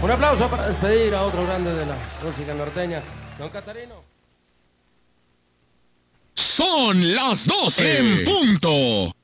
Un aplauso para despedir a otro grande de la música norteña, don Catarino. Son las 12 en punto.